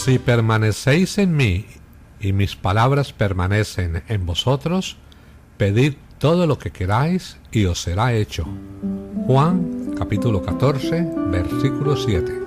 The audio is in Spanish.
Si permanecéis en mí y mis palabras permanecen en vosotros, pedid todo lo que queráis y os será hecho. Juan capítulo 14, versículo 7.